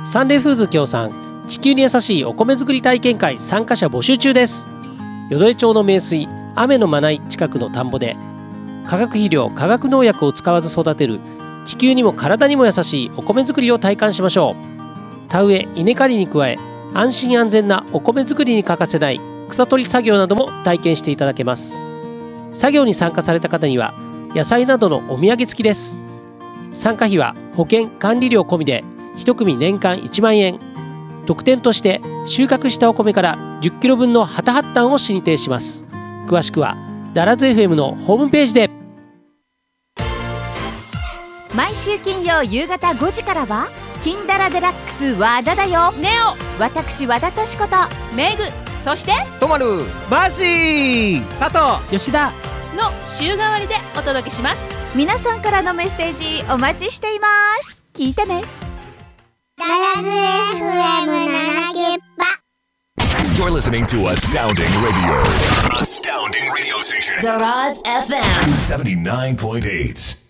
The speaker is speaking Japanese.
サンレフーズ協賛地球に優しいお米作り体験会参加者募集中です。淀江町の名水雨のまない近くの田んぼで化学肥料化学農薬を使わず育てる地球にも体にも優しいお米作りを体感しましょう。田植え稲刈りに加え安心安全なお米作りに欠かせない草取り作業なども体験していただけます。作業に参加された方には野菜などのお土産付きです。参加費は保険管理料込みで1組年間1万円。特典として収穫したお米から10キロ分の旗発端を進呈します。詳しくはダラズ FM のホームページで。 毎週金曜夕方5時からは金ダラデラックス和田だよ。ネオ私和田敏子とメグ、そしてとまるマシー佐藤吉田の週替わりでお届けします。 皆さんからのメッセージお待ちしています。聞いてね。 ダラズ FM 70. You're listening to Astounding Radio. Astounding Radio Station. Daraz FM 79.8.